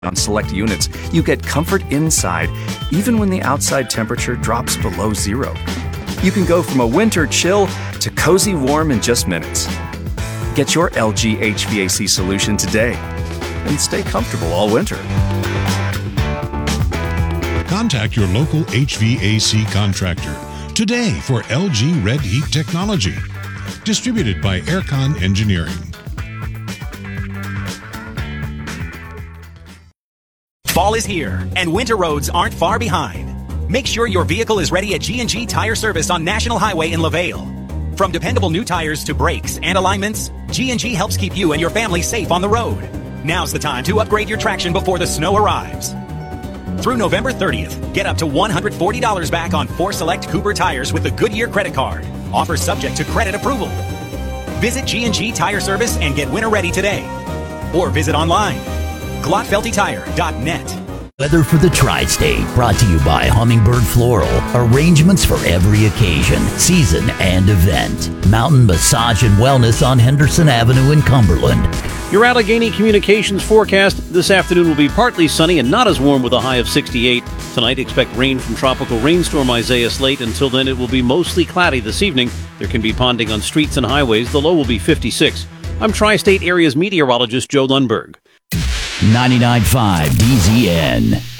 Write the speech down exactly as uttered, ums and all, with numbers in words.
On select units, you get comfort inside, even when the outside temperature drops below zero. You can go from a winter chill to cozy warm in just minutes. Get your L G H V A C solution today and stay comfortable all winter. Contact your local H V A C contractor today for L G Red Heat Technology. Distributed by Aircon Engineering. Fall is here, and winter roads aren't far behind. Make sure your vehicle is ready at G and G Tire Service on National Highway in LaVale. From dependable new tires to brakes and alignments, G and G helps keep you and your family safe on the road. Now's the time to upgrade your traction before the snow arrives. Through November thirtieth, get up to one hundred forty dollars back on four select Cooper tires with the Goodyear credit card. Offer subject to credit approval. Visit G and G Tire Service and get winter ready today. Or visit online. glotfelty tire dot net. Weather for the Tri-State, brought to you by Hummingbird Floral. Arrangements for every occasion, season, and event. Mountain Massage and Wellness on Henderson Avenue in Cumberland. Your Allegheny Communications forecast this afternoon will be partly sunny and not as warm with a high of sixty-eight. Tonight, expect rain from tropical rainstorm Isaias late. Until then, it will be mostly cloudy this evening. There can be ponding on streets and highways. The low will be fifty-six. I'm Tri-State Area's meteorologist Joe Lundberg. ninety-nine point five D Z N.